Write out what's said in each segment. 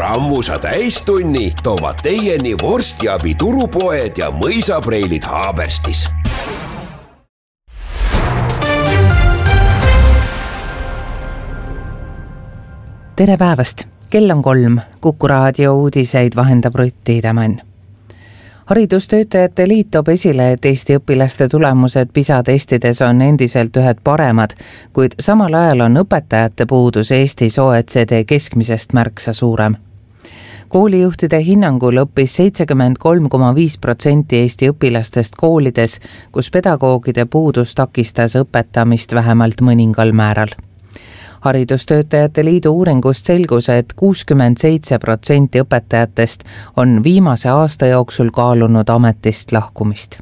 Sammusa täistunni toovad teieni vorstiabi turupoed ja mõisapreilid Haaberstis. Tere päevast! Kell on 3. Kuku raadio uudiseid vahendab Rutti Idemann. Haridustöötajate liit toob esile, et Eesti õpilaste tulemused PISA-testides on endiselt ühed paremad, kuid samal ajal on õpetajate puudus Eestis OECD keskmisest märksa suurem. Koolijuhtide hinnangul õppis 73,5% Eesti õpilastest koolides, kus pedagoogide puudus takistas õpetamist vähemalt mõningal määral. Haridustöötajate liidu uuringust selgus, et 67% õpetajatest on viimase aasta jooksul kaalunud ametist lahkumist.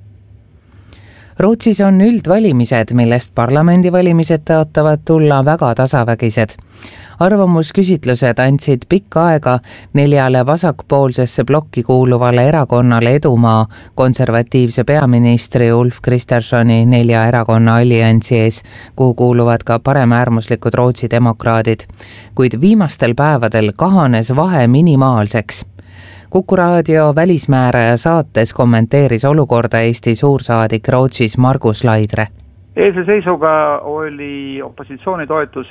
Rootsis on üldvalimised, millest parlamendivalimised tõotavad tulla väga tasavägised. Arvamusküsitlused andsid pikka aega 4 vasakpoolsesse blokki kuuluvale erakonnale edumaa konservatiivse peaministri Ulf Kristerssoni 4 erakonna alliansi ees, kuhu kuuluvad ka paremäärmuslikud Rootsi demokraadid. Kuid viimastel päevadel kahanes vahe minimaalseks. Kuku raadio välismääraja saates kommenteeris olukorda Eesti suursaadik Rootsis Margus Laidre. Eilse seisuga oli opositsiooni toetus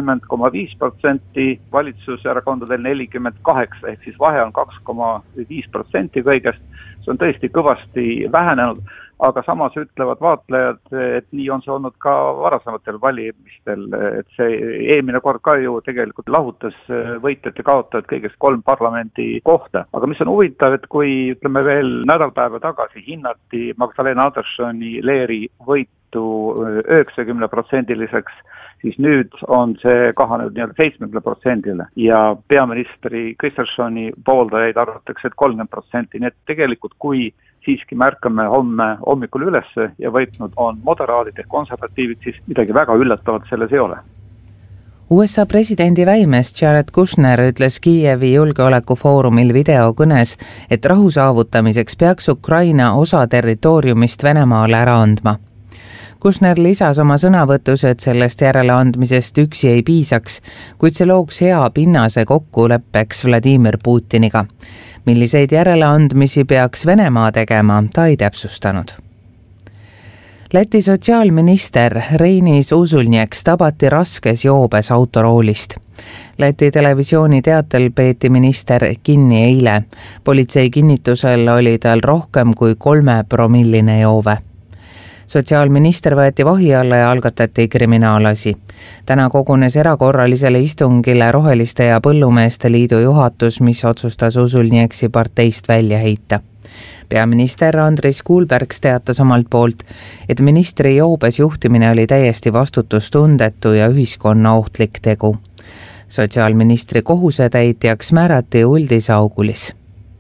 50,5%, valitsuserakondadel 48%, ehk siis vahe on 2,5% kõigest. See on tõesti kõvasti vähenenud, aga samas ütlevad vaatlejad, et nii on see olnud ka varasematel valimistel, et see eelmine kord ka ju tegelikult lahutas võitjad ja kaotajad kõigest 3 parlamendi kohta. Aga mis on huvitav, et kui ütleme veel nädalpäeva tagasi hinnati Magdalena Anderssoni Leeri võitu 90%-liseks, siis nüüd on see kahanenud 70%-le ja peaministri Kristerssoni pooldajaid arvatakse, et 30%, nii et tegelikult kui siiski märkame homme hommikul ülesse ja võitnud on moderaadid ja konservatiivid, siis midagi väga üllatavat selles ei ole. USA presidendi väimes Jared Kushner ütles Kiievi julgeolekufoorumil videokõnes, et rahu saavutamiseks peaks Ukraina osa territooriumist Venemaale ära andma. Kushner lisas oma sõnavõtus, et sellest järeleandmisest üksi ei piisaks, kuid see looks hea pinnase kokkuleppeks Vladimir Putiniga. Milliseid järeleandmisi peaks Venemaa tegema, ta ei täpsustanud. Läti sotsiaalminister Reinis Usulnieks tabati raskes joobes autoroolist. Läti televisiooni teatel peeti minister kinni eile. Politsei kinnitusel oli tal rohkem kui 3-promilline joove. Sotsiaalminister võeti vahi alla ja algatati kriminaalasi. Täna kogunes erakorralisele istungile Roheliste ja Põllumeeste liidu juhatus, mis otsustas Usulnieksi parteist välja heita. Peaminister Andris Kuulbergs teatas omalt poolt, et ministri joobes juhtimine oli täiesti vastutustundetu ja ühiskonna ohtlik tegu. Sotsiaalministri kohusetäitjaks määrati Uldis Augulis.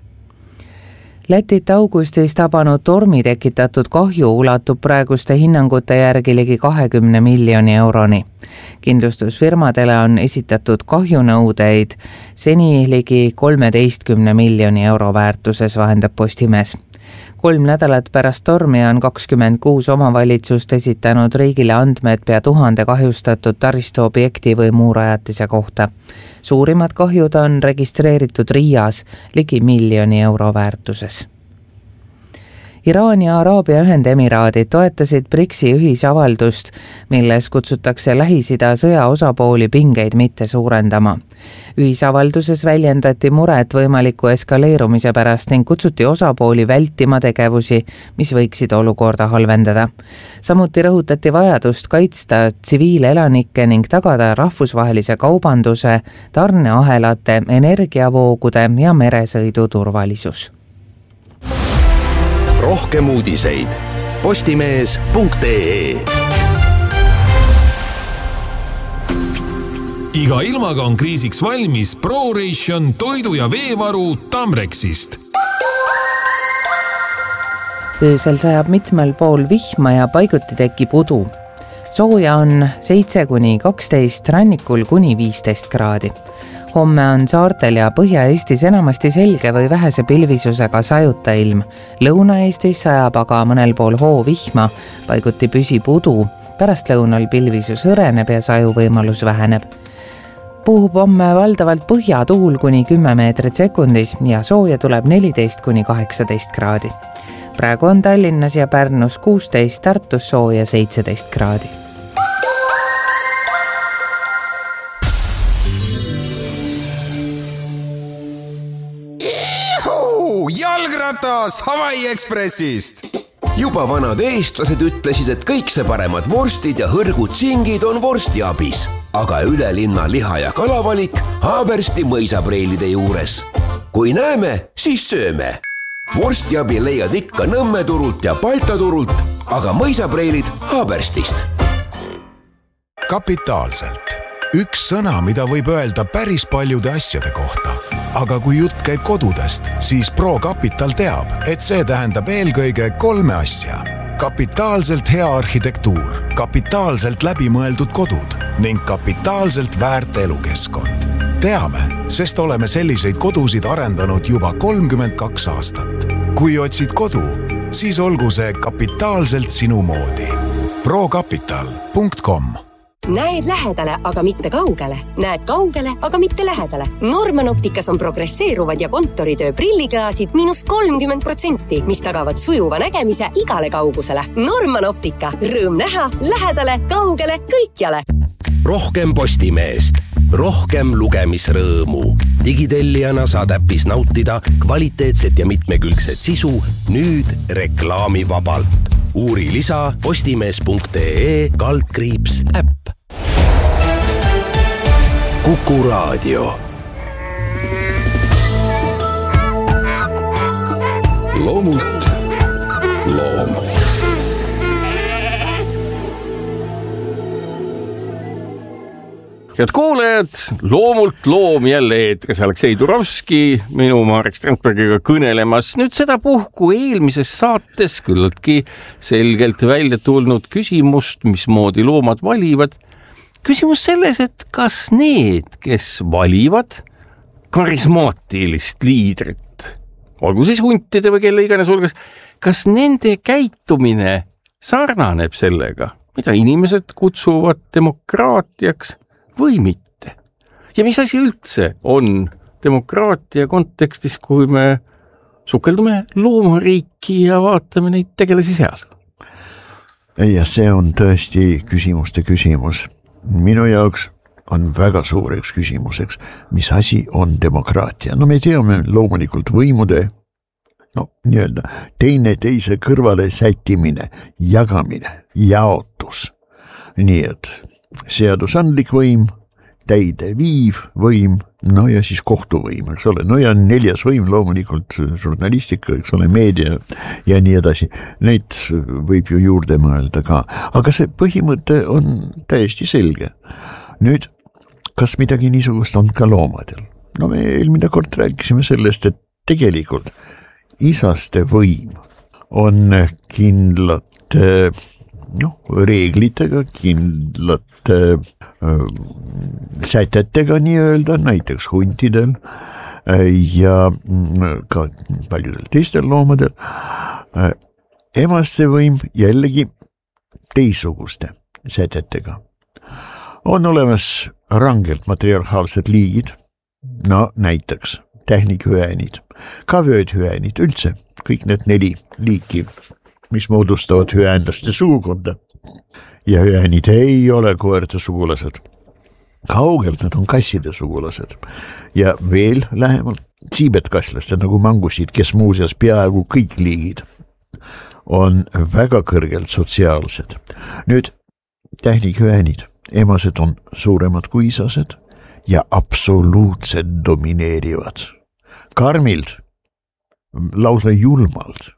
Lätit augustis tabanud tormi tekitatud kahju ulatub praeguste hinnangute järgi ligi 20 miljoni euroni. Kindlustusfirmadele on esitatud kahjunõudeid seni ligi 13 miljoni euro väärtuses, vahendab Postimees. 3 nädalat pärast tormi on 26 omavalitsust esitanud riigile andmed pea 1000 kahjustatud taristuobjekti või muu rajatise kohta. Suurimad kahjud on registreeritud Riias ligi 1 miljoni euro väärtuses. Iraan ja Araabia Ühendemiraadid toetasid BRICS-i ühisavaldust, milles kutsutakse Lähis-Ida sõja osapooli pingeid mitte suurendama. Ühisavalduses väljendati muret võimaliku eskaleerumise pärast ning kutsuti osapooli vältima tegevusi, mis võiksid olukorda halvendada. Samuti rõhutati vajadust kaitsta tsiviilelanikke ning tagada rahvusvahelise kaubanduse, tarneahelate, energiavoogude ja meresõidu turvalisus. Rohkem uudiseid postimees.ee. Iga ilmaga on kriisiks valmis ProRation toidu- ja veevaru Tamrexist. Öösel sajab mitmel pool vihma ja paiguti tekib udu. Sooja on 7-12, rannikul kuni 15 kraadi. Homme on saartel ja Põhja-Eestis enamasti selge või vähese pilvisusega sajuta ilm. Lõuna-Eestis sajab aga mõnel pool hoovihma, paiguti püsib udu. Pärastlõunal pilvisus õreneb ja sajuvõimalus väheneb. Puhub homme valdavalt põhjatuul kuni 10 meetrit sekundis ja sooja tuleb 14 kuni 18 kraadi. Praegu on Tallinnas ja Pärnus 16, Tartus sooja 17 kraadi. Jalgratas Hawaii Expressist! Juba vanad eestlased ütlesid, et kõikse paremad vorstid ja hõrgud singid on vorstiabis, aga ülelinna liha- ja kalavalik Haabersti mõisapreilide juures. Kui näeme, siis sööme. Vorstiabi leiad ikka Nõmme turult ja Balta turult, aga mõisapreilid Haaberstist. Kapitaalselt. Üks sõna, mida võib öelda päris paljude asjade kohta. Aga kui jutt käib kodudest, siis ProCapital teab, et see tähendab eelkõige 3 asja. Kapitaalselt hea arhitektuur, kapitaalselt läbimõeldud kodud ning kapitaalselt väärt elukeskkond. Teame, sest oleme selliseid kodusid arendanud juba 32 aastat. Kui otsid kodu, siis olgu see kapitaalselt sinu moodi. ProCapital.com Näed lähedale, aga mitte kaugele. Näed kaugele, aga mitte lähedale. Norman Opticas on progresseeruvad ja kontoritöö prilliklaasid -30%, mis tagavad sujuva nägemise igale kaugusele. Norman Optica. Rõõm näha, lähedale, kaugele, kõikjale. Rohkem Postimeest. Rohkem lugemisrõõmu. Digitellijana saad äppis nautida kvaliteetset ja mitmekülgset sisu nüüd reklaamivabalt. Uuri lisa postimees.ee/äpp. Kuku Raadio. Loomult loom. Head kuulajad, Loomult loom jälle eetris Aleksei Turovski, minu Marek Strandbergiga kõnelemas. Nüüd seda puhku eelmises saates küllaltki selgelt välja tulnud küsimust, mismoodi loomad valivad. Küsimus selles, et kas need, kes valivad karismaatilist liidrit, olgu siis huntide või kelle iganes hulgas, kas nende käitumine sarnaneb sellega, mida inimesed kutsuvad demokraatiaks või mitte? Ja mis asi üldse on demokraatia kontekstis, kui me sukeldume loomariiki ja vaatame neid tegelasi seal? Ja see on tõesti küsimuste küsimus. Minu jaoks on väga suureks küsimuseks, mis asi on demokraatia. No me teame loomulikult võimude, nii-öelda teine teise kõrvale sättimine, jagamine, jaotus. Nii et seadusandlik võim, täideviiv võim, ja siis kohtuvõim, eks ole. Ja 4. võim loomulikult žurnalistika, eks ole, meedia ja nii edasi. Neid võib ju juurde mõelda ka. Aga see põhimõte on täiesti selge. Nüüd, kas midagi niisugust on ka loomadel? Me eelmine kord rääkisime sellest, et tegelikult isaste võim on kindlate reeglitega, kindlate sätetega nii-öelda, näiteks huntidel ja ka paljudel teistel loomadel. Emaste võim jällegi teisuguste sätetega. On olemas rangelt matriarhaalsed liigid, näiteks tähnikhüäänid, ka vöödhüäänid, üldse kõik need 4 liiki, mis moodustavad hüäänlaste sugukonda. Ja hüäänid ei ole koerte sugulased. Kaugelt nad on kasside sugulased. Ja veel lähemalt siibetkaslaste nagu mangusid, kes muuseas peaaegu kõik liigid on väga kõrgelt sotsiaalsed. Nüüd tähnikhüäänid, emased on suuremad kui isased ja absoluutselt domineerivad. Karmilt, lausa julmalt.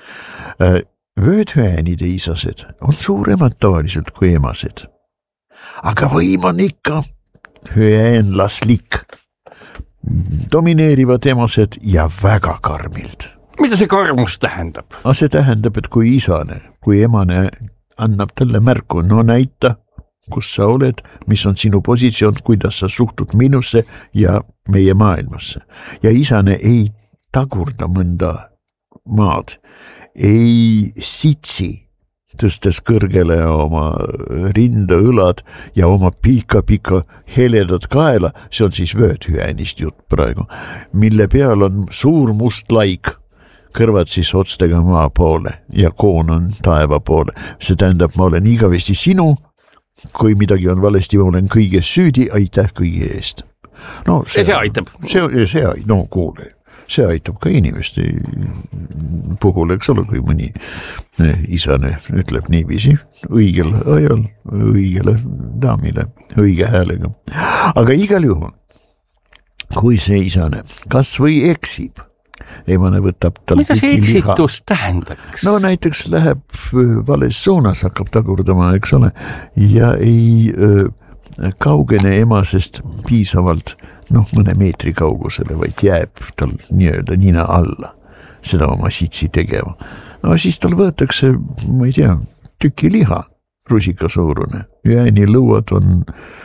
Vöödhüäänide isased on suuremad tavaliselt kui emased. Aga võim on ikka hüäänlaslik. Domineerivad emased ja väga karmilt. Mida see karmus tähendab? See tähendab, et kui isane, kui emane annab talle märku, näita, kus sa oled, mis on sinu positsioon, kuidas sa suhtud minusse ja meie maailmasse. Ja isane ei tagurda mõnda maad, ei sitsi tõstes kõrgele oma rinda, õlad ja oma pika heledat kaela, see on siis vööthüänist jutt praegu, mille peal on suur must laik, kõrvad siis otstega maa poole ja koon on taeva poole. See tähendab, ma olen igavesti sinu, kui midagi on valesti, ma olen kõiges süüdi, aitäh kõigi eest. No, see aitab. Kuule. See aitab ka inimeste puhul, eks ole, kui mõni isane ütleb niiviisi õigel ajal, õigele daamile, õige häälega. Aga igal juhul, kui see isane kas või eksib, emane võtab tal mida see eksitus tähendaks? No näiteks läheb vales suunas, hakkab tagurdama, eks ole, ja ei kaugene emasest piisavalt mõne meetri kaugusele, vaid jääb tal nii-öelda nina alla seda oma sitsi tegema. No siis tal võetakse, ma ei tea, tüki liha, rusika suurune. Jääni lõuad on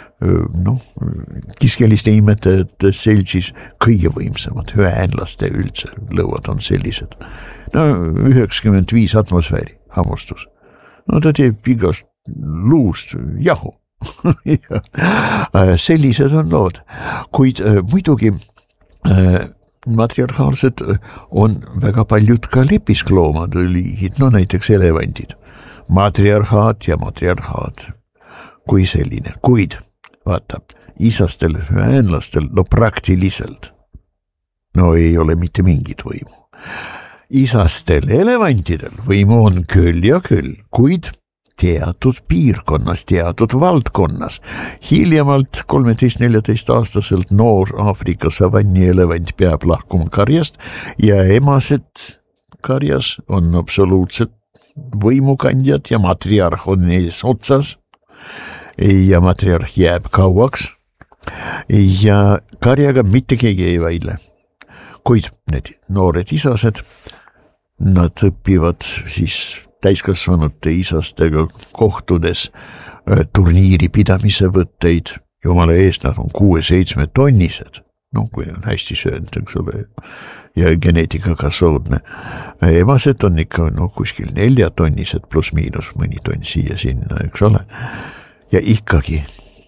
kiskeliste imetajate seltsis kõige võimsamad, hüäänlaste üldse lõuad on sellised. 95 atmosfääri hammustus. No ta teeb igast luust jahu. Sellised on lood, kuid muidugi matriarhaalsed on väga paljud ka lepiskloomad liigid, näiteks elevandid, matriarhaat ja matriarhaat kui selline, kuid vaata, isastel äänlastel praktiliselt ei ole mitte mingit võimu. Isastel elevantidel võimu on küll ja küll, kuid teatud piirkonnas, teatud valdkonnas. Hiljemalt 13-14 aastaselt noor Aafrika savanni elevant peab lahkuma karjast ja emased karjas on absoluutselt võimukandjad ja matriarh on ees otsas ja matriarh jääb kauaks ja karjaga mitte keegi ei vaidle. Kuid need noored isased, nad õpivad siis täiskasvanute isastega kohtudes turniiri pidamise võtteid, jumala eest, nad on 6-7 tonnised, kui on hästi söönud, eks ole, ja geneetikaga soodne. Emased on ikka kuskil 4 tonnised pluss miinus mõni tonn siia sinna, eks ole. Ja ikkagi,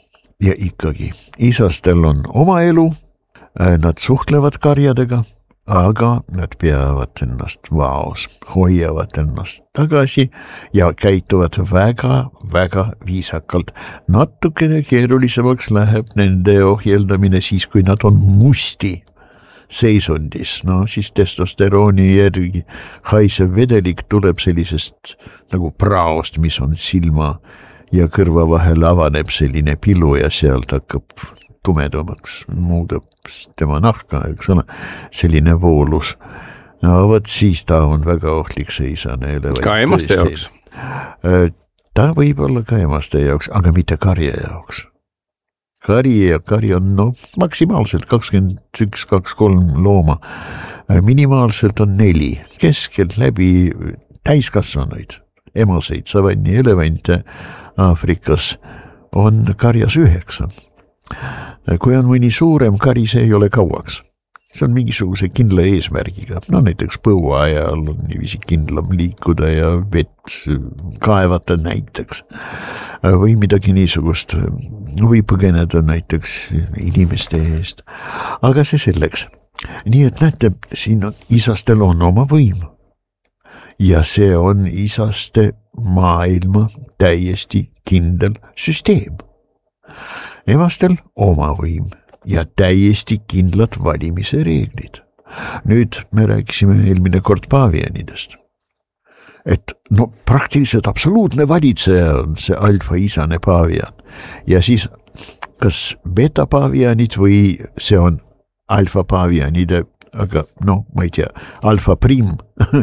isastel on oma elu, nad suhtlevad karjadega, aga nad peavad ennast vaos, hoiavad ennast tagasi ja käituvad väga viisakalt. Natukene keerulisemaks läheb nende ohjeldamine siis, kui nad on musti seisundis. Siis testosterooni järgi haisev vedelik tuleb sellisest nagu praost, mis on silma ja kõrva vahel avaneb selline pilu ja sealt hakkab tumedamaks, muudab tema nahka, eks ole, selline voolus. Võt siis ta on väga ohtlik see isane elevant. Ka emaste jaoks? Ta võib olla ka emaste jaoks, aga mitte karja jaoks. Kari on maksimaalselt 21-23 looma. Minimaalselt on 4. Keskel läbi täiskasvanuid, emaseid savanni elevante Aafrikas on karjas 9. Kui on mõni suurem kari, see ei ole kauaks. See on mingisuguse kindla eesmärgiga. Näiteks põua ajal on niiviisi kindlam liikuda ja vett kaevata näiteks. Või midagi niisugust. Või põgeneda näiteks inimeste eest. Aga see selleks. Nii et näete, siin on, isastel on oma võim. Ja see on isaste maailma täiesti kindel süsteem. Emastel oma võim ja täiesti kindlad valimise reeglid. Nüüd me rääkisime eelmine kord paavianidest. Et praktiliselt absoluutne valitseja on see alfa isane paavian. Ja siis kas beta paavianid või see on alfa paavianide, aga ma ei tea, alfa prim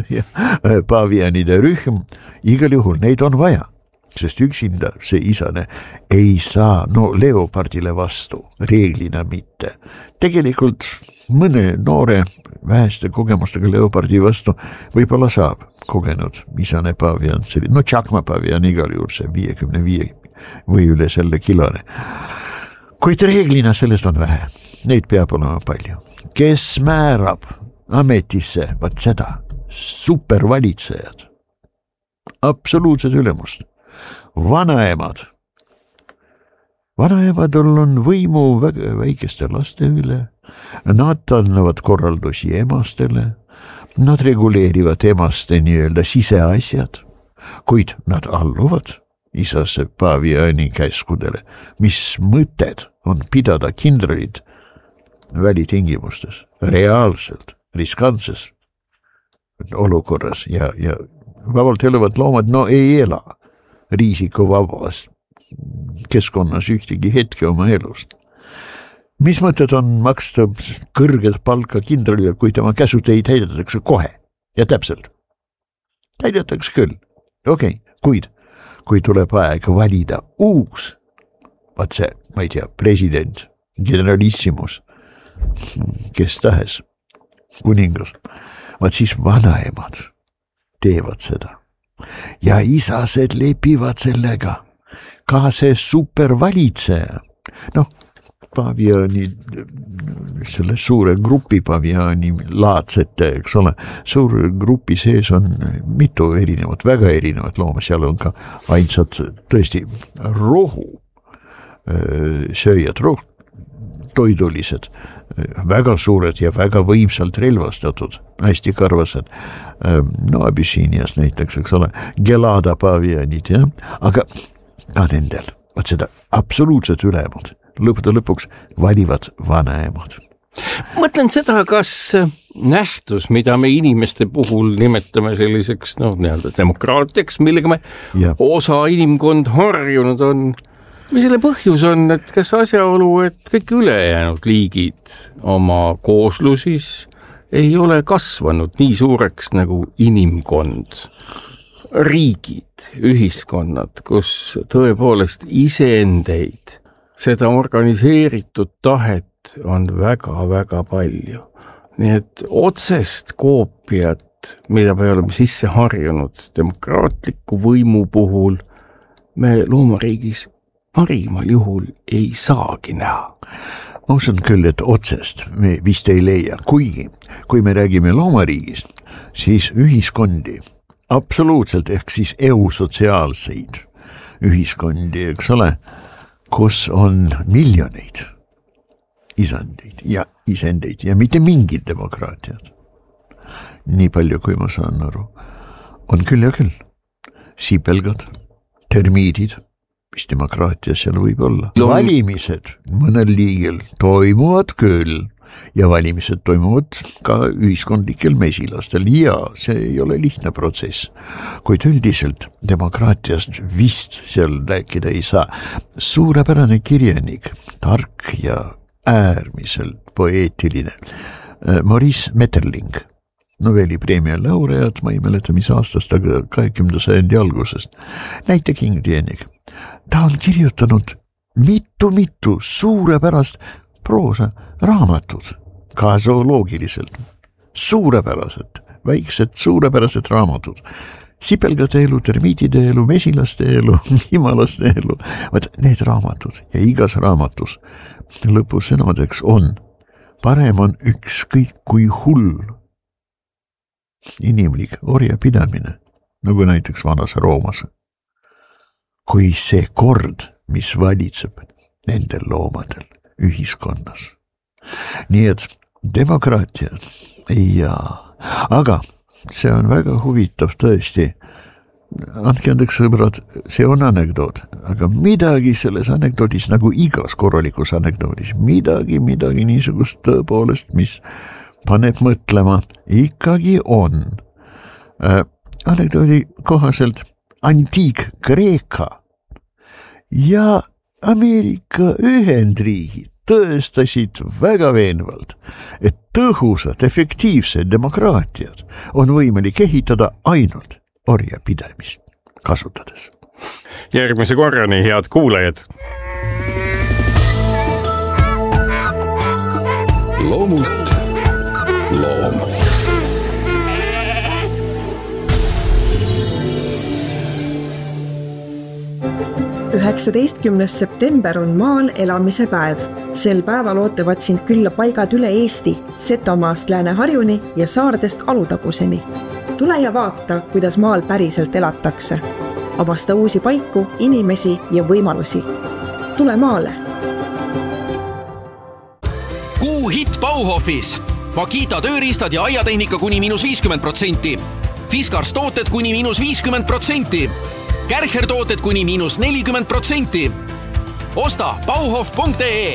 paavianide rühm, igal juhul neid on vaja. Sest üksinda see isane ei saa leopardile vastu, reeglina mitte. Tegelikult mõne noore väheste kogemustega leopardi vastu võib-olla saab kogenud isane paavian, Tšakma paavian igal juhul see 55 või üle selle kilone. Kuid reeglina sellest on vähe, neid peab olema palju. Kes määrab ametisse, vaat seda, supervalitsejad. absoluutset ülemust. Vanaemadel on võimu väga väikeste laste üle, nad annavad korraldusi emastele, nad reguleerivad emaste nii-öelda siseasjad, kuid nad alluvad isase Paviani käskudele, mis mõtted on pidada kindralid välitingimustes, reaalselt, riskantses olukorras ja vabalt eluvad loomad ei ela riisikuvabas keskkonnas ühtegi hetke oma elust. Mis mõtted on maksta kõrget palka kindralile, kui tema käsuteid täidetakse kohe ja täpselt? Täidetakse küll, okei, kuid kui tuleb aeg valida uus, vaat see, ma ei tea, president, generalissimus, kes tahes, kuningas, vaat siis vanaemad teevad seda ja isased lepivad sellega, ka see supervalitseja, Paviani, selle suure grupi Paviani laadsete, eks ole, suure grupi sees on mitu erinevat, väga erinevat looma, seal on ka ainsad tõesti rohu sööjad, toidulised, väga suured ja väga võimsalt relvastatud, hästi karvased, Abyssinias näiteks, eks ole, Gelada Pavianid, aga ka nendel, vaat seda absoluutset ülemad lõppude lõpuks valivad vanaemad. Mõtlen seda, kas nähtus, mida me inimeste puhul nimetame selliseks nii-öelda demokraatiaks, millega me osa inimkond harjunud on, mis selle põhjus on, et kas asjaolu, et kõik ülejäänud liigid oma kooslusis ei ole kasvanud nii suureks nagu inimkond, riigid, ühiskonnad, kus tõepoolest iseendeid seda organiseeritud tahet on väga-väga palju. Nii et otsest koopiat, mida me oleme sisse harjunud demokraatliku võimu puhul, me loomariigis parimal juhul ei saagi näha. Ma usun küll, et otsest me vist ei leia, kuigi kui me räägime loomariigist, siis ühiskondi, absoluutselt ehk siis eusotsiaalseid ühiskondi, eks ole, kus on miljoneid isandeid ja isendeid ja mitte mingid demokraatiad. Nii palju, kui ma saan aru, on küll ja küll. Sipelgad, termiidid, mis demokraatia seal võib olla. Valimised mõnel liigil toimuvad küll ja valimised toimuvad ka ühiskondlikel mesilastel ja see ei ole lihtne protsess. Kuid üldiselt demokraatiast vist seal rääkida ei saa. Suurepärane kirjanik, tark ja äärmiselt poeetiline Maurice Maeterlinck, novellipreemia laureaat, ma ei mäleta mis aastast, aga 20. sajandi algusest, näitekirjanik. Ta on kirjutanud mitu suurepärast proosa raamatud, ka zooloogiliselt, suurepärased, väiksed suurepärased raamatud, sipelgade elu, termiitide elu, mesilaste elu, himalaste elu, vaat need raamatud ja igas raamatus lõpusõnadeks on, parem on ükskõik kui hull inimlik orjapidamine, nagu näiteks vanas Roomas, kui see kord, mis valitseb nendel loomadel ühiskonnas. Nii et demokraatia aga see on väga huvitav tõesti. Andke andeks sõbrad, see on anekdoot, aga midagi selles anekdoodis, nagu igas korralikus anekdoodis, midagi niisugust tõepoolest, mis paneb mõtlema, ikkagi on. Anekdoodi kohaselt Antiik-Kreeka ja Ameerika Ühendriigid tõestasid väga veenvalt, et tõhusad, efektiivsed demokraatiad on võimalik ehitada ainult orjapidamist kasutades. Järgmise korrani, head kuulajad! Loomult loom. –19. september on maal elamise päev. Sel päeval ootavad sind külla paigad üle Eesti, Setomaast Lääne-Harjuni ja saardest Alutaguseni. Tule ja vaata, kuidas maal päriselt elatakse. Avasta uusi paiku, inimesi ja võimalusi. Tule maale! Kuu hitt Bauhofis. Makita tööriistad ja aiatehnika kuni -50%. Fiskars tooted kuni -50%. Kärcher tooted kuni -40%. Osta bauhof.ee.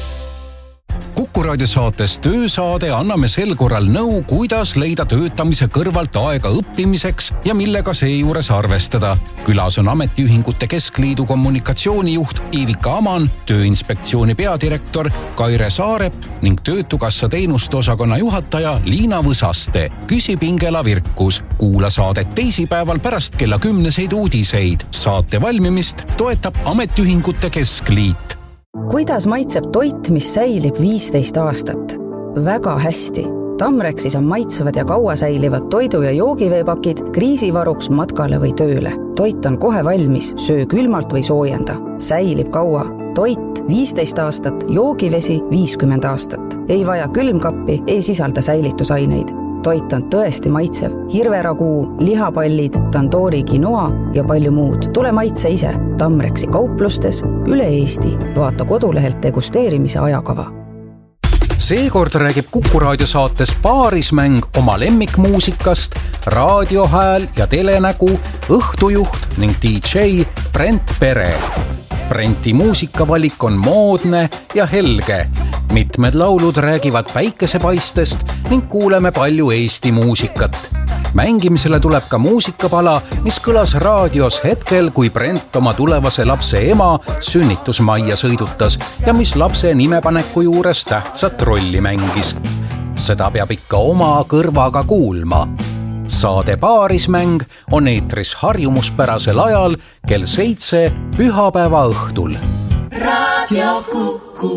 Kuku Raadio saates Töösaade anname sel korral nõu, kuidas leida töötamise kõrvalt aega õppimiseks ja millega seejuures arvestada. Külas on Ametiühingute Keskliidu kommunikatsioonijuht Iivika Aman, Tööinspektsiooni peadirektor Kaire Saarep ning Töötukassa teenuste osakonna juhataja Liina Võsaste. Küsib Ingela Virkus. Kuula saadet teisipäeval pärast kella 10 uudiseid. Saate valmimist toetab Ametiühingute Keskliit. Kuidas maitseb toit, mis säilib 15 aastat? Väga hästi. Tamrexis on maitsevad ja kaua säilivad toidu- ja joogiveepakid kriisivaruks matkale või tööle. Toit on kohe valmis, söö külmalt või soojenda. Säilib kaua. Toit 15 aastat, joogivesi 50 aastat. Ei vaja külmkappi, ei sisalda säilitusaineid. Toit on tõesti maitsev. Hirveraguu, lihapallid, tandoori quinoa ja palju muud. Tule maitse ise. Tamrexi kauplustes üle Eesti. Vaata kodulehelt degusteerimise ajakava. Seekord räägib Kuku Raadio saates Paarismäng oma lemmikmuusikast, raadiohääl ja telenägu, õhtujuht ning DJ Brent Pere. Brenti muusikavalik on moodne ja helge. Mitmed laulud räägivad päikesepaistest ning kuuleme palju Eesti muusikat. Mängimisele tuleb ka muusikapala, mis kõlas raadios hetkel, kui Brent oma tulevase lapse ema sünnitusmajja sõidutas ja mis lapse nimepaneku juures tähtsat rolli mängis. Seda peab ikka oma kõrvaga kuulma. Saade Paarismäng on eetris harjumuspärasel ajal kell 7 pühapäeva õhtul. Radio Kuku.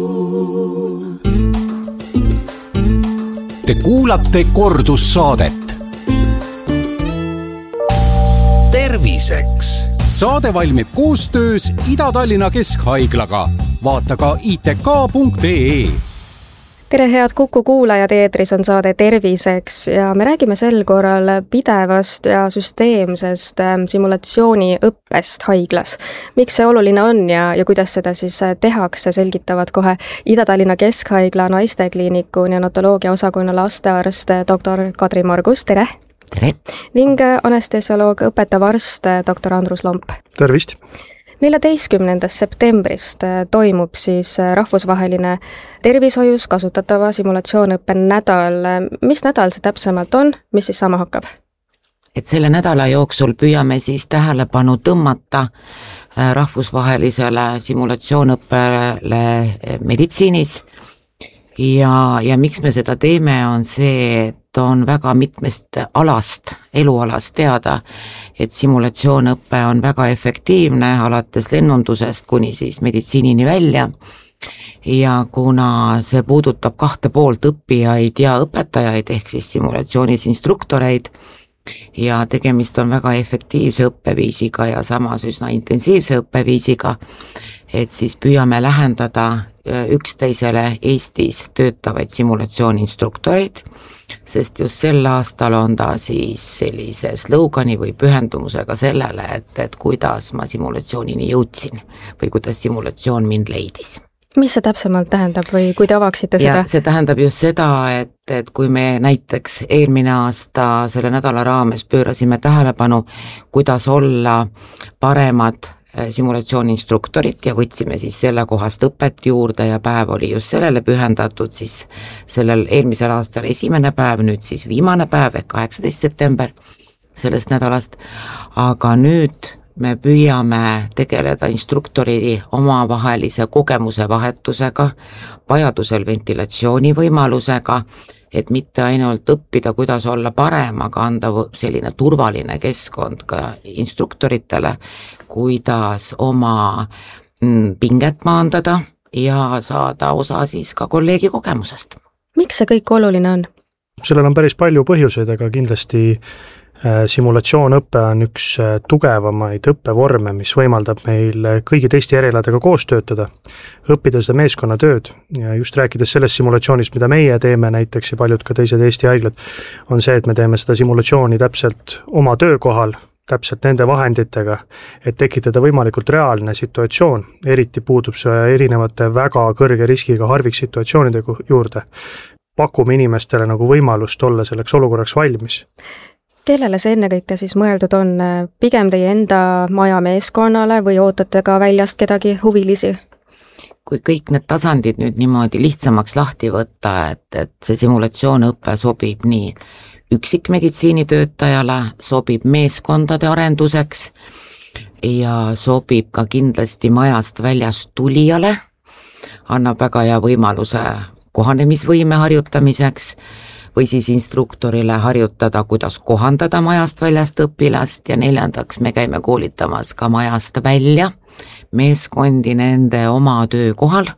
Te kuulate kordussaadet. Terviseks. Saade valmib koostöös Ida-Tallinna Keskhaiglaga. Vaata ka itk.ee. Tere head Kuku kuulajad, eetris on saade Terviseks ja me räägime sel korral pidevast ja süsteemsest simulatsiooniõppest haiglas. Miks see oluline on ja kuidas seda siis tehakse, selgitavad kohe Ida-Tallinna Keskhaigla naistekliiniku neonatoloogia osakonna lastearst dr. Kadri Margus, tere! Tere! Ning anestesioloog, õpetav arst dr. Andrus Lomp. Tervist! 14. septembrist toimub siis rahvusvaheline tervishoius kasutatava simulatsioonõppe nädal. Mis nädal see täpsemalt on? Mis siis saama hakkab? Et selle nädala jooksul püüame siis tähelepanu tõmmata rahvusvahelisele simulatsioonõppele meditsiinis. Ja miks me seda teeme, on see, et on väga mitmest elualast teada, et simulatsioonõppe on väga efektiivne alates lennundusest kuni siis meditsiinini välja. Ja kuna see puudutab 2 poolt õppijaid ja õpetajaid ehk siis simulatsioonis instruktoreid ja tegemist on väga efektiivse õppeviisiga ja samas üsna intensiivse õppeviisiga, et siis püüame lähendada üksteisele Eestis töötavaid simulatsiooniinstruktoreid, sest just sel aastal on ta siis sellise slogani või pühendumusega sellele, et kuidas ma simulatsioonini jõudsin või kuidas simulatsioon mind leidis. Mis see täpsemalt tähendab või kui te avaksite seda? See tähendab just seda, et kui me näiteks eelmine aasta selle nädala raames pöörasime tähelepanu, kuidas olla paremad simulatsiooniinstruktorit ja võtsime siis selle kohast õpet juurde ja päev oli just sellele pühendatud, siis sellel eelmisel aastal esimene päev, nüüd siis viimane päev ehk 18. september sellest nädalast, aga nüüd me püüame tegeleda instruktori omavahelise kogemuse vahetusega, vajadusel ventilatsiooni võimalusega, et mitte ainult õppida, kuidas olla parem, aga anda selline turvaline keskkond ka instruktoritele, kuidas oma pinget maandada ja saada osa siis ka kolleegi kogemusest. Miks see kõik oluline on? Sellel on päris palju põhjuseid, aga kindlasti Simulatsioonõpe on üks tugevamaid õppevorme, mis võimaldab meil kõigi teiste erialadega koos töötada, õppida seda meeskonnatööd ja just rääkides sellest simulatsioonist, mida meie teeme näiteks ja paljud ka teised Eesti haiglad, on see, et me teeme seda simulatsiooni täpselt oma töökohal, täpselt nende vahenditega, et tekitada võimalikult reaalne situatsioon, eriti puudub see erinevate väga kõrge riskiga harviksituatsioonide juurde. Pakume inimestele nagu võimalust olla selleks olukorraks valmis. Kellele see ennekõike siis mõeldud on? Pigem teie enda maja meeskonnale või ootate ka väljast kedagi huvilisi? Kui kõik need tasandid nüüd niimoodi lihtsamaks lahti võtta, et see simulatsioonõpe sobib nii üksikmeditsiinitöötajale, sobib meeskondade arenduseks ja sobib ka kindlasti majast väljast tulijale, annab väga hea võimaluse kohanemisvõime harjutamiseks või siis instruktorile harjutada, kuidas kohandada majast väljast õpilast ja 4. me käime koolitamas ka majast välja meeskondi nende oma töökohal,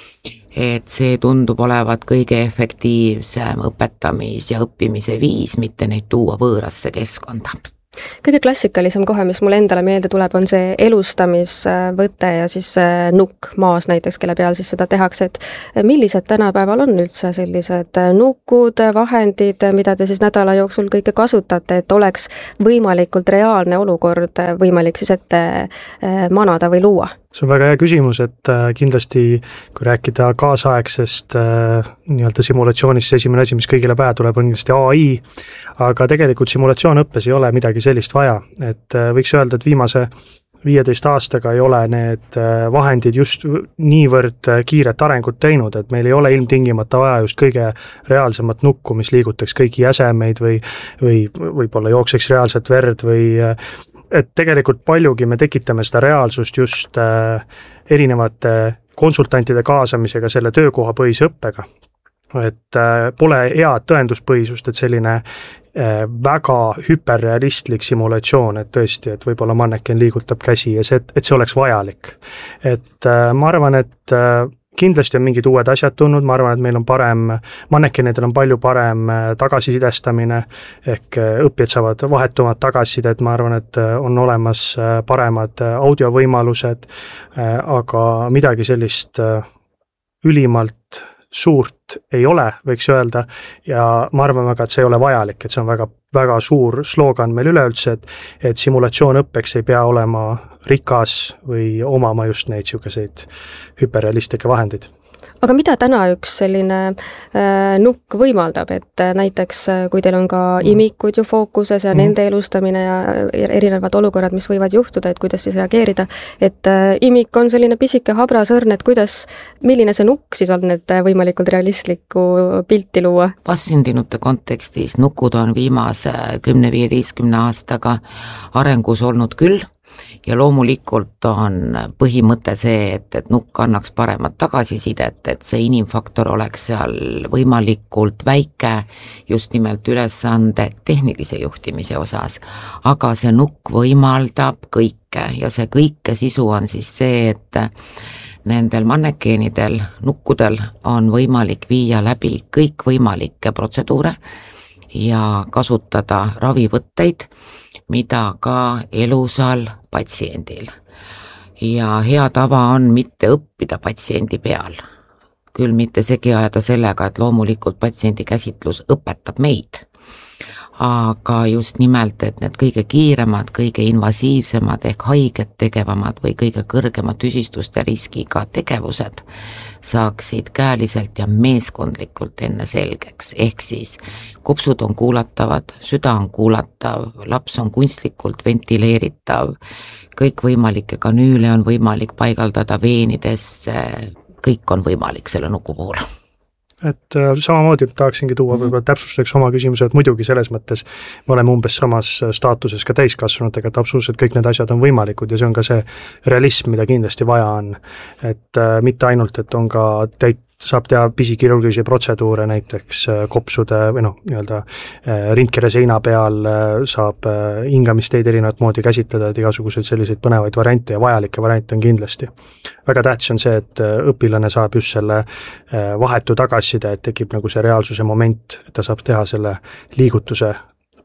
et see tundub olevat kõige efektiivsem õpetamis- ja õppimise viis, mitte neid tuua võõrasse keskkonda. Kõige klassikalisem kohe, mis mulle endale meelde tuleb, on see elustamisvõte ja siis nukk maas näiteks, kelle peal siis seda tehakse, et millised tänapäeval on üldse sellised nukud, vahendid, mida te siis nädala jooksul kõike kasutate, et oleks võimalikult reaalne olukord võimalik siis ette manada või luua? See on väga hea küsimus, et kindlasti kui rääkida kaasaegsest nii-öelda simulatsioonist, esimene asi, mis kõigile pähe tuleb, on kindlasti AI, aga tegelikult simulatsioonõppes ei ole midagi sellist vaja, et võiks öelda, et viimase 15 aastaga ei ole need vahendid just niivõrd kiiret arengut teinud, et meil ei ole ilmtingimata vaja just kõige reaalsemat nukku, mis liigutaks kõiki jäsemeid või võib-olla jookseks reaalset verd või et tegelikult paljugi me tekitame seda reaalsust just erinevate konsultantide kaasamisega selle töökohapõhise õppega. Et pole head tõenduspõhisust, et selline väga hüperrealistlik simulatsioon, et tõesti, et võib-olla manneken liigutab käsi ja et see oleks vajalik. Et ma arvan, et kindlasti on mingid uued asjad tulnud, ma arvan, et meil on mannekenidel on palju parem tagasisidestamine, ehk õppijad saavad vahetumat tagasisidet, ma arvan, et on olemas paremad audiovõimalused, aga midagi sellist ülimalt suurt ei ole, võiks öelda, ja ma arvan väga, et see ei ole vajalik, et see on väga, väga suur sloogan meil üleüldse, et simulatsioonõppeks ei pea olema rikas või omama just neid niisuguseid hüperrealistlikke vahendeid. Aga mida täna üks selline nukk võimaldab, et näiteks kui teil on ka imikud ju fookuses ja nende elustamine ja erinevad olukorrad, mis võivad juhtuda, et kuidas siis reageerida, et imik on selline pisike habras õrn, et milline see nukk siis on, et võimalikult realistlikku pilti luua? Vastsündinute kontekstis nukud on viimase 10-15 aastaga arengus olnud küll, ja loomulikult on põhimõte see, et nukk annaks paremat tagasisidet, et see inimfaktor oleks seal võimalikult väike just nimelt ülesande tehnilise juhtimise osas. Aga see nukk võimaldab kõike ja see kõike sisu on siis see, et nendel mannekeenidel, nukkudel on võimalik viia läbi kõik võimalikke protseduure ja kasutada ravivõtteid, mida ka elusal patsiendil. Ja hea tava on mitte õppida patsiendi peal, küll mitte segi ajada sellega, et loomulikult patsiendi käsitlus õpetab meid, aga just nimelt, et need kõige kiiremad, kõige invasiivsemad ehk haiget tegevamad või kõige kõrgema tüsistuste riskiga tegevused saaksid käeliselt ja meeskondlikult enne selgeks, ehk siis kopsud on kuulatavad, süda on kuulatav, laps on kunstlikult ventileeritav, kõikvõimalikke kanüüle on võimalik paigaldada veenidesse, kõik on võimalik selle nuku puhul. Et samamoodi tahaksingi tuua võib-olla täpsustuseks oma küsimuse, et muidugi selles mõttes me oleme umbes samas staatuses ka täiskasvanutega, et absoluutselt kõik need asjad on võimalikud ja see on ka see realism, mida kindlasti vaja on. Et mitte ainult, et on ka saab teha pisikirurgilisi protseduure, näiteks kopsude või nii-öelda rindkere seina peal saab hingamisteid erinevat moodi käsitleda, et igasuguseid selliseid põnevaid variante ja vajalikke variante on kindlasti. Väga tähtis on see, et õpilane saab just selle vahetu tagasiside, et tekib nagu see reaalsuse moment, et ta saab teha selle liigutuse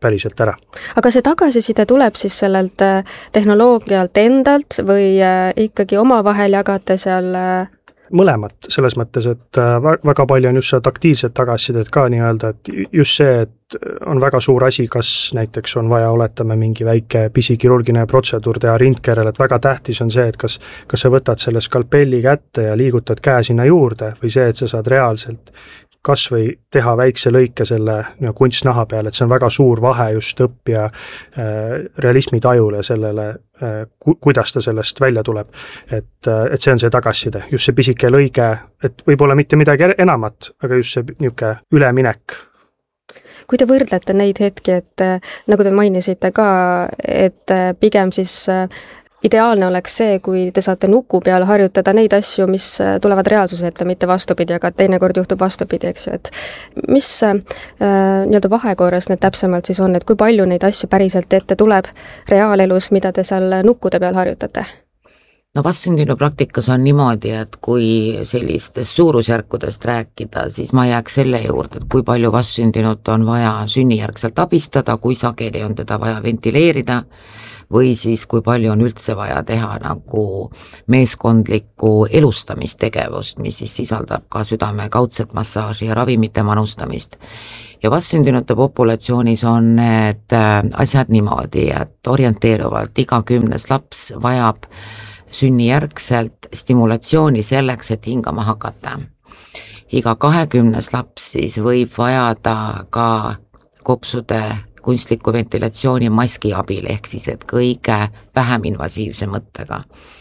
päriselt ära. Aga see tagasiside tuleb siis sellelt tehnoloogialt endalt või ikkagi omavahel jagate seal? Mõlemat, selles mõttes, et väga palju on just seda taktiilset tagasisidet ka nii-öelda, et just see, et on väga suur asi, kas näiteks on vaja, oletame, mingi väike pisikirurgiline protseduur teha rindkerel, et väga tähtis on see, et kas sa võtad selle skalpelli kätte ja liigutad käe sinna juurde või see, et sa saad reaalselt kas või teha väikse lõike selle kunstnaha peale, et see on väga suur vahe just õppija realismi tajule sellele, kuidas ta sellest välja tuleb. Et see on see tagasiside, just see pisike lõige, et võib-olla mitte midagi enamat, aga just see niisugune üleminek. Kui te võrdlete neid hetki, et nagu te mainisite ka, et pigem siis ideaalne oleks see, kui te saate nuku peal harjutada neid asju, mis tulevad reaalsuse ette, mitte vastupidi, aga teinekord juhtub vastupidi, eks ju, et mis nii-öelda vahekorras need täpsemalt siis on, et kui palju neid asju päriselt ette tuleb reaalelus, mida te seal nukkude peal harjutate? No vastsündinu praktikas on niimoodi, et kui sellistest suurusjärkudest rääkida, siis ma jääks selle juurde, et kui palju vastsündinut on vaja sünnijärgselt abistada, kui sageli on teda vaja ventileerida, või siis kui palju on üldse vaja teha nagu meeskondlikku elustamistegevust, mis siis sisaldab ka südame kaudset massaaži ja ravimite manustamist. Ja vastsündinute populatsioonis on need asjad niimoodi, et orienteeruvalt iga 10. laps vajab sünnijärgselt stimulatsiooni selleks, et hingama hakata. Iga 20. laps siis võib vajada ka kopsude kunstliku ventilatsiooni maski abil, ehk siis, et kõige vähem invasiivse mõttega.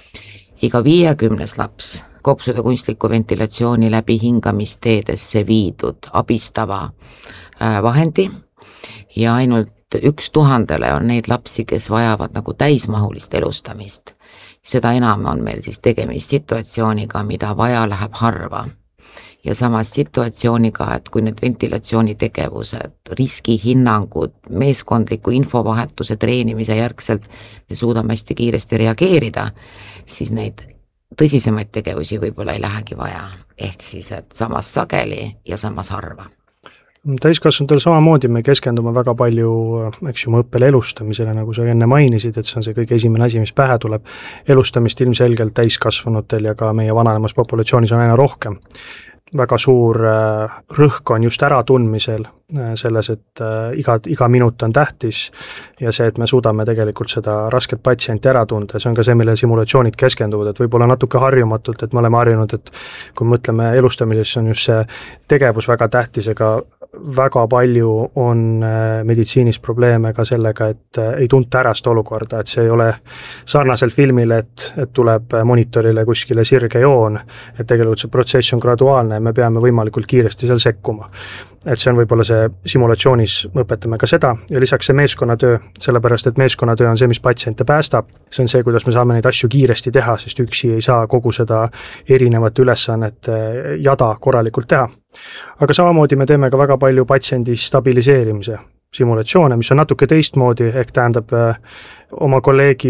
Iga 50. laps kopsude kunstliku ventilatsiooni läbi hingamisteedesse viidud abistava vahendi ja ainult 1000 on neid lapsi, kes vajavad nagu täismahulist elustamist. Seda enam on meil siis tegemist situatsiooniga, mida vaja läheb harva. Ja samas situatsiooniga, et kui need ventilatsioonitegevused, riskihinnangud, meeskondliku infovahetuse treenimise järgselt me suudame hästi kiiresti reageerida, siis neid tõsisemaid tegevusi võib-olla ei lähegi vaja. Ehk siis, et samas sageli ja samas harva. Täiskasvanutel samamoodi me keskendume väga palju, eks ju, õppele elustamisele, nagu sa enne mainisid, et see on see kõige esimene asi, mis pähe tuleb. Elustamist ilmselgelt täiskasvanutel ja ka meie vananemas populatsioonis on aina rohkem. Väga suur rõhk on just äratundmisel selles, et iga minut on tähtis ja see, et me suudame tegelikult seda rasket patsienti ära tunda, see on ka see, mille simulatsioonid keskenduvad, et võib-olla natuke harjumatult, et me oleme harjunud, et kui mõtleme elustamises, on just see tegevus väga tähtis, ega väga palju on meditsiinis probleeme ka sellega, et ei tunta ära seda olukorda, et see ei ole sarnasel filmil, et tuleb monitorile kuskile sirge joon, et tegelikult see protsess on graduaalne ja me peame võimalikult kiiresti seal sekkuma. Et see on võib-olla see simulatsioonis, me õpetame ka seda ja lisaks see meeskonnatöö, sellepärast et meeskonnatöö on see, mis patsiente päästab. See on see, kuidas me saame neid asju kiiresti teha, sest üksi ei saa kogu seda erinevat ülesannet jada korralikult teha. Aga samamoodi me teeme ka väga palju patsiendi stabiliseerimise simulatsioone, mis on natuke teistmoodi, ehk tähendab oma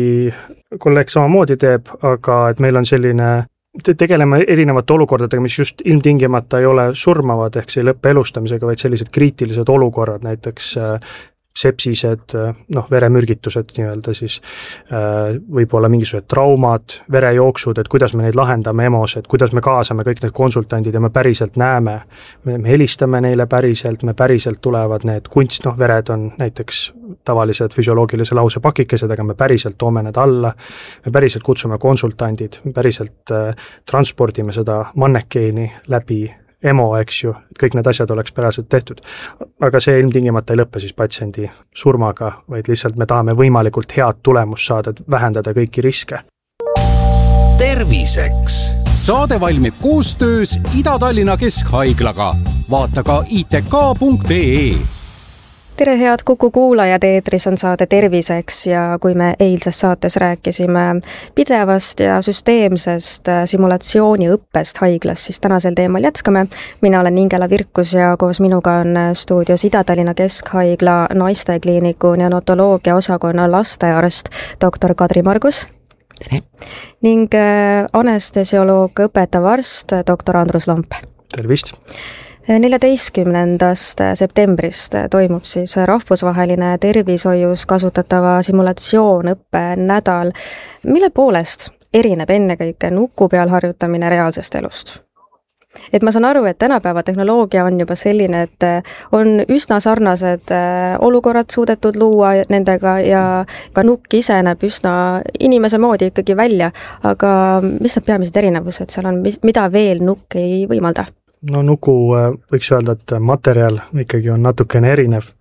kolleeg samamoodi teeb, aga et meil on selline tegeleme erinevate olukordadega, mis just ilmtingimata ei ole surmavad, ehk see ei lõppe elustamisega, vaid sellised kriitilised olukorrad, näiteks sepsised, veremürgitused nii-öelda siis, võib-olla mingisugused traumad, verejooksud, et kuidas me neid lahendame EMO-s, et kuidas me kaasame kõik need konsultandid ja me päriselt näeme, me helistame neile päriselt, me päriselt tulevad need vered on näiteks tavalised füsioloogilise lause pakikesed, aga me päriselt toome need alla, me päriselt kutsume konsultandid, me päriselt transpordime seda mannekeeni läbi EMO, eks ju, et kõik need asjad oleks päraselt tehtud. Aga see ilmtingimata ei lõppe siis patsiendi surmaga, vaid lihtsalt me tahame võimalikult head tulemust saada, et vähendada kõiki riske. Terviseks. Saade valmib koostöös Ida-Tallinna Keskhaiglaga. Vaata ka itk.ee. Tere, head Kuku kuulajad, eetris on saade Terviseks ja kui me eilses saates rääkisime pidevast ja süsteemsest simulatsiooniõppest haiglas, siis tänasel teemal jätkame. Mina olen Ingela Virkus ja koos minuga on stuudios Ida-Tallinna Keskhaigla naistekliiniku neonatoloogia osakonna lastearst doktor Kadri Margus. Tere. Ning anestesioloog, õpetav arst doktor Andrus Lomp. Tervist. 14. septembrist toimub siis rahvusvaheline tervishoius kasutatava simulatsioonõppe nädal. Mille poolest erineb ennekõike nuku peal harjutamine reaalsest elust? Et ma saan aru, et tänapäeva tehnoloogia on juba selline, et on üsna sarnased olukorrad suudetud luua nendega ja ka nukk ise näeb üsna inimese moodi ikkagi välja, aga mis need peamised erinevused seal on, mida veel nukk ei võimalda? No nuku võiks öelda, et materjal ikkagi on natukene erinev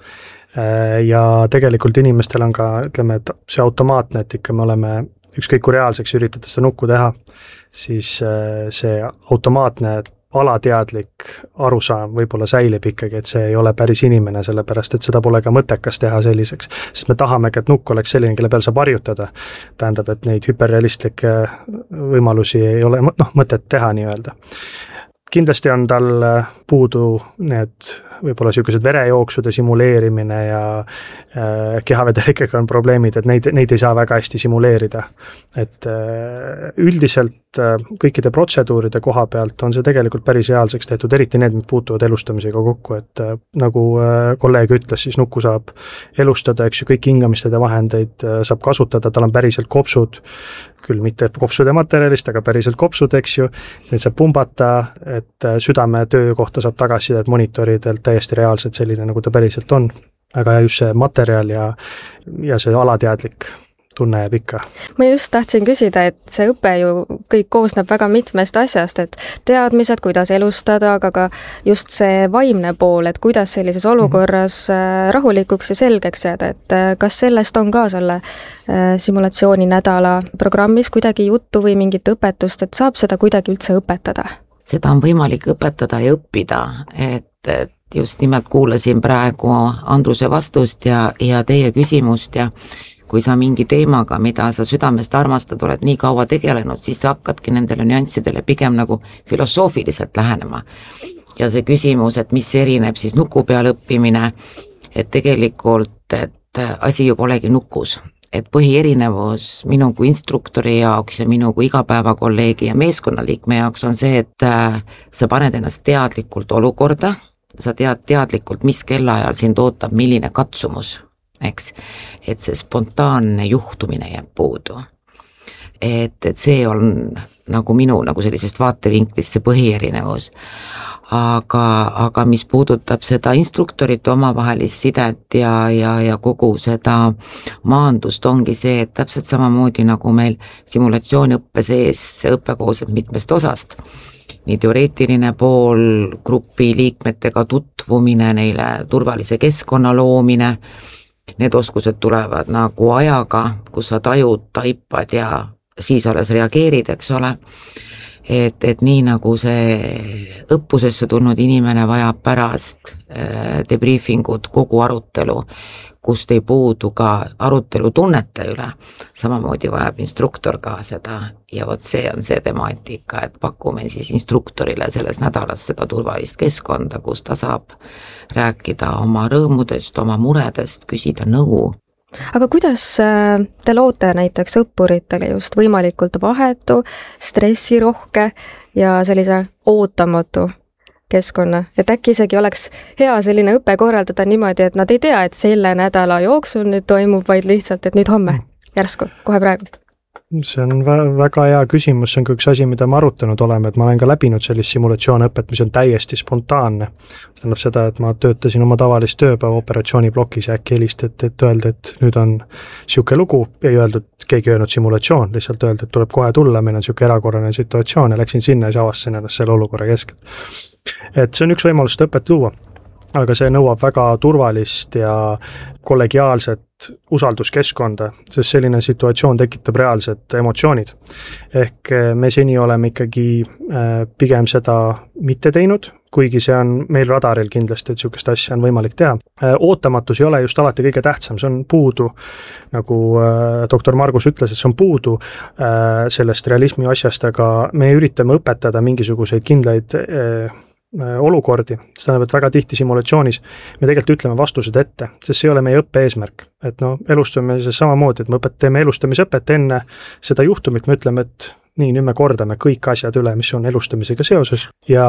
ja tegelikult inimestel on ka, ütleme, et see automaatne, et ikka me oleme ükskõik kui reaalseks üritada seda nukku teha, siis see automaatne alateadlik arusaam võib-olla säilib ikkagi, et see ei ole päris inimene, sellepärast et seda pole ka mõttekas teha selliseks, sest me tahame, et nukk oleks selline, kelle peal saab harjutada. Tähendab, et neid hüperrealistlikke võimalusi ei ole mõtet teha nii-öelda. Kindlasti on tal puudu need võib-olla sellised verejooksude simuleerimine ja kehavedelikega on probleemid, et neid ei saa väga hästi simuleerida. Et üldiselt kõikide protseduuride koha pealt on see tegelikult päris reaalseks tehtud, eriti need, mis puutuvad elustamisega kokku, et nagu kolleeg ütles, siis nukku saab elustada, eks ju, kõik hingamistada vahendeid saab kasutada, tal on päriselt kopsud, küll mitte kopsude materjalist, aga päriselt kopsud, eks ju, neid saab pumbata, et südame töö kohta saab tagasisidet monitoridelt täiesti reaalselt selline, nagu ta päriselt on. Aga just see materjal ja see alateadlik tunne jääb ikka. Ma just tahtsin küsida, et see õpe ju kõik koosneb väga mitmest asjast, et teadmised, kuidas elustada, aga ka just see vaimne pool, et kuidas sellises olukorras rahulikuks ja selgeks jääda, et kas sellest on ka selle simulatsiooni nädala programmis kuidagi juttu või mingit õpetust, et saab seda kuidagi üldse õpetada? Seda on võimalik õpetada ja õppida, et just nimelt kuulasin praegu Andruse vastust ja teie küsimust ja kui sa mingi teemaga, mida sa südamest armastad, oled nii kaua tegelenud, siis sa hakkadki nendele nüanssidele pigem nagu filosoofiliselt lähenema. Ja see küsimus, et mis erineb siis nuku peal õppimine, et tegelikult, et asi ju polegi nukus. Et põhierinevus minu kui instruktori jaoks ja minu kui igapäevakolleegi ja meeskonnaliikme jaoks on see, et sa paned ennast teadlikult olukorda, sa tead teadlikult, mis kellaajal sind ootab, milline katsumus, eks, et see spontaanne juhtumine jääb puudu. Et see on nagu minu nagu sellisest vaatevinklist see põhierinevus. Aga mis puudutab seda instruktorite omavahelist sidet ja kogu seda maandust ongi see, et täpselt samamoodi nagu meil simulatsiooniõppe sees see õppe koosneb mitmest osast. Nii teoreetiline pool, grupi liikmetega tutvumine, neile turvalise keskkonna loomine, need oskused tulevad nagu ajaga, kus sa tajud, taipad ja siis alles reageerid, eks ole. Et nii nagu see õppusesse tulnud inimene vajab pärast debriefingut kogu arutelu, kust ei puudu ka arutelu tunnete üle, samamoodi vajab instruktor ka seda ja vot see on see temaatika, et pakume siis instruktorile selles nädalas seda turvalist keskkonda, kus ta saab rääkida oma rõõmudest, oma muredest, küsida nõu. Aga kuidas te loote näiteks õppuritele just võimalikult vahetu, stressirohke ja sellise ootamatu keskkonna, et äkki isegi oleks hea selline õpe korraldada niimoodi, et nad ei tea, et selle nädala jooksul nüüd toimub, vaid lihtsalt, et nüüd homme, järsku, kohe praegu? See on väga hea küsimus, see on ka üks asi, mida ma arutanud oleme, et ma olen ka läbinud sellist simulatsioonõpet, mis on täiesti spontaanne. See tähendab seda, et ma töötasin oma tavalist tööpäeva operatsiooniblokis ja äkki helistati, et öelda, et nüüd on siuke lugu, ei öeldud, keegi öelnud simulatsioon, lihtsalt öelda, et tuleb kohe tulla, meil on siuke erakorraline situatsioon ja läksin sinna ja avastasin ennast selle olukorra keskelt. Et see on üks võimalus õpet luua, aga see nõuab väga turvalist ja kollegiaalset usalduskeskkonda, sest selline situatsioon tekitab reaalsed emotsioonid. Ehk me seni oleme ikkagi pigem seda mitte teinud, kuigi see on meil radaril kindlasti, et sellist asja on võimalik teha. Ootamatus ei ole just alati kõige tähtsam, see on puudu, nagu doktor Margus ütles, et see on puudu sellest realismi asjast, aga me üritame õpetada mingisuguseid kindlaid olukordi, see tähendab, et väga tihti simulatsioonis me tegelikult ütleme vastused ette, sest see ei ole meie õppe eesmärk, et elustamises samamoodi, et me teeme elustamisõpet enne seda juhtumit, me ütleme, et nii, nüüd me kordame kõik asjad üle, mis on elustamisega seoses ja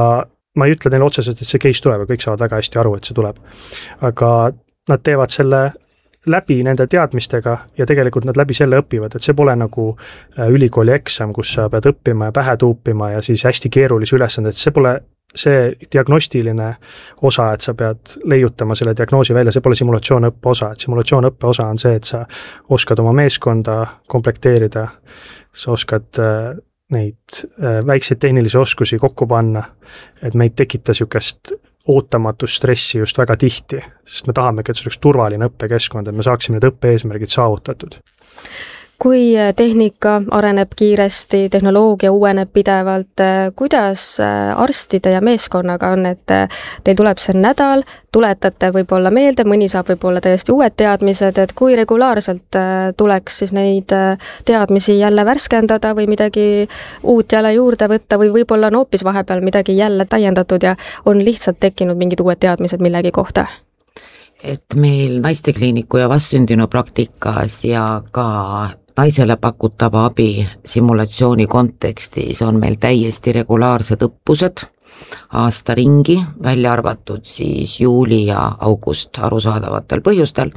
ma ei ütle neile otseselt, et see case tuleb ja kõik saavad väga hästi aru, et see tuleb. Aga nad teevad selle läbi nende teadmistega ja tegelikult nad läbi selle õpivad, et see pole nagu ülikooli eksam, kus sa pead õppima ja pähe tuupima ja siis hästi keerulisi ülesanded, see pole see diagnostiline osa, et sa pead leiutama selle diagnoosi välja, see pole simulatsioonõppe osa, et simulatsioonõppe osa on see, et sa oskad oma meeskonda komplekteerida, sa oskad neid väikseid tehnilisi oskusi kokku panna, et meid tekita niisugust ootamatust stressi just väga tihti, sest me tahamegi, et see oleks turvaline õppekeskkond, et me saaksime need õppe-eesmärgid saavutatud. Kui tehnika areneb kiiresti, tehnoloogia uueneb pidevalt, kuidas arstide ja meeskonnaga on, et teil tuleb see nädal, tuletate võib-olla meelde, mõni saab võib-olla täiesti uued teadmised, et kui regulaarselt tuleks siis neid teadmisi jälle värskendada või midagi uut jälle juurde võtta või võib-olla on hoopis vahepeal midagi jälle täiendatud ja on lihtsalt tekkinud mingid uued teadmised millegi kohta? Et meil naistekliiniku ja vastsündinu praktikas ja ka naisele pakutava abi simulatsiooni kontekstis on meil täiesti regulaarsed õppused aasta ringi, välja arvatud siis juuli ja august arusaadavatel põhjustel.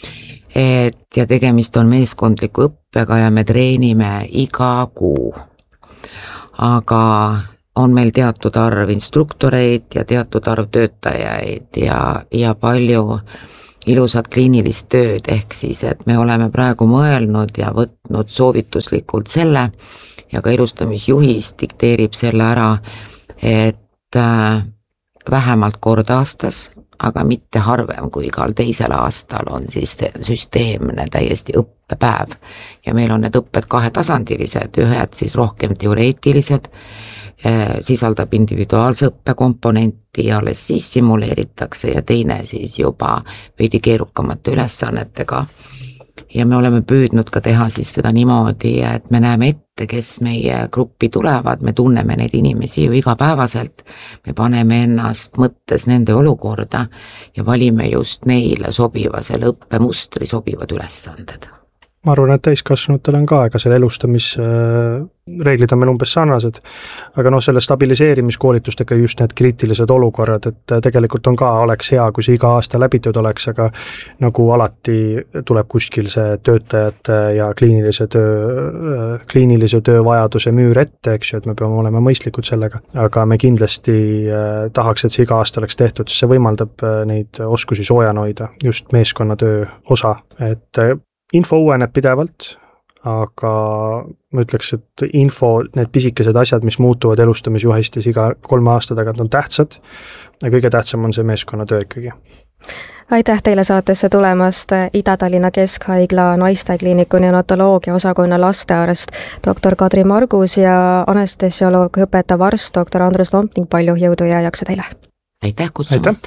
Ja tegemist on meeskondliku õppega ja me treenime iga kuu. Aga on meil teatud arv instruktoreid ja teatud arv töötajaid ja palju ilusat kliinilist tööd, ehk siis, et me oleme praegu mõelnud ja võtnud soovituslikult selle ja ka ilustamisjuhis dikteerib selle ära, et vähemalt kord aastas, aga mitte harvem kui igal teisel aastal on siis süsteemne täiesti õppepäev ja meil on need õpped kahetasandilised, ühed siis rohkem teoreetilised, sisaldab individuaalse õppekomponenti ja alles siis simuleeritakse ja teine siis juba veidi keerukamate ülesannetega. Ja me oleme püüdnud ka teha siis seda niimoodi, et me näeme ette, kes meie gruppi tulevad, me tunneme neid inimesi ju igapäevaselt, me paneme ennast mõttes nende olukorda ja valime just neile sobiva, selle õppemustri sobivad ülesanded. Ma arvan, et täiskasvanutel on ka, ega selle elustamisreeglid on meil umbes sarnased, aga selle stabiliseerimiskoolitustega just need kriitilised olukorrad, et tegelikult on ka, oleks hea, kui see iga aasta läbitud oleks, aga nagu alati tuleb kuskil see töötajate ja kliinilise töö vajaduse müür ette, eks ju, et me peame olema mõistlikud sellega, aga me kindlasti tahaks, et see iga aasta oleks tehtud, sest see võimaldab neid oskusi soojana hoida, just meeskonnatöö osa, et info uueneb pidevalt, aga ma ütleks, et need pisikesed asjad, mis muutuvad elustamisjuhistes iga 3 aasta tagant on tähtsad ja kõige tähtsam on see meeskonnatöö ikkagi. Aitäh teile saatesse tulemast, Ida-Tallinna Keskhaigla naistekliiniku neonatoloogia osakonna lastearst doktor Kadri Margus ja anestesioloog, õpetav arst doktor Andrus Lomp ning palju jõudu ja jaksu teile! Aitäh kutsumast!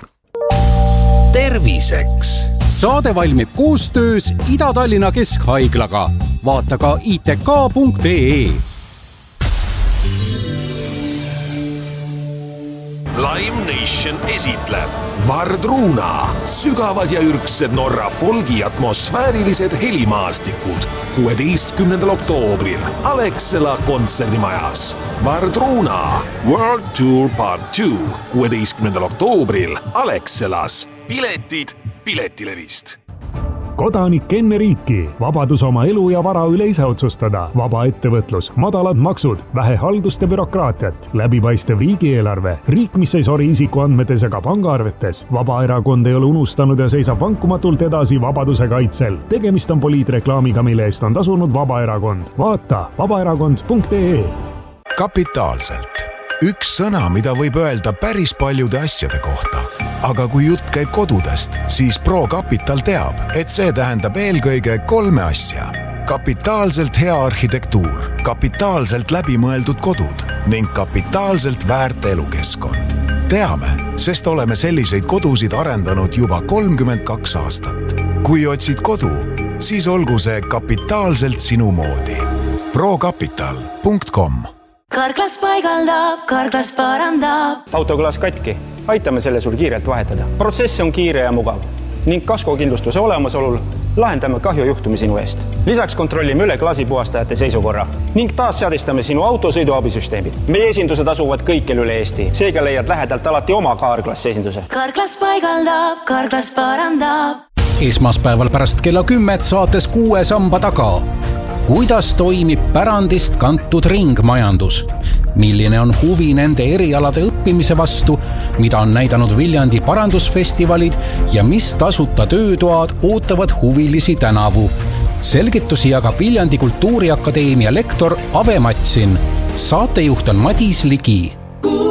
Terviseks! Saade valmib koostöös Ida-Tallinna Keskhaiglaga. Vaata ka itk.ee. Lime Nation esitleb Vardruna, sügavad ja ürgsed Norra folgi atmosfäärilised helimaastikud 16. oktoobril Alexela kontserdimajas. Vardruna World Tour Part 2 16. oktoobril Alexelas. Piletid Piletilevist. Kodanik enne riiki, vabadus oma elu ja vara üle ise otsustada, vaba ettevõtlus, madalad maksud, vähe haldust ja bürokraatiat, läbipaistev riigieelarve, riik, mis ei sori isikuandmetes ega pangaarvetes. Vabaerakond ei ole unustanud ja seisab vankumatult edasi vabaduse kaitsel. Tegemist on poliitreklaamiga, mille eest on tasunud Vabaerakond. Vaata vabaerakond.ee. Kapitaalselt. Üks sõna, mida võib öelda päris paljude asjade kohta. Aga kui jutt käib kodudest, siis ProCapital teab, et see tähendab eelkõige 3 asja. Kapitaalselt hea arhitektuur, kapitaalselt läbimõeldud kodud ning kapitaalselt väärt elukeskkond. Teame, sest oleme selliseid kodusid arendanud juba 32 aastat. Kui otsid kodu, siis olgu see kapitaalselt sinu moodi. ProCapital.com. Karklas paigaldab, Karklas parandab. Autoklas katki. Aitame selle sul kiirelt vahetada. Protsess on kiire ja mugav ning kaskokindlustuse olemasolul lahendame kahjujuhtumi sinu eest. Lisaks kontrollime üle klaasipuhastajate seisukorra ning taas seadistame sinu auto sõiduabisüsteemid. Meie esindused asuvad kõikjal üle Eesti, seega leiad lähedalt alati oma Carglass esinduse. Carglass paigaldab, Carglass parandab. Esmaspäeval pärast kella 10 saates 6 samba taga. Kuidas toimib pärandist kantud ringmajandus? Milline on huvi nende erialade õppimise vastu, mida on näidanud Viljandi parandusfestivalid ja mis tasuta töötoad ootavad huvilisi tänavu? Selgitusi jagab Viljandi Kultuuriakadeemia lektor Ave Matsin. Saatejuht on Madis Ligi.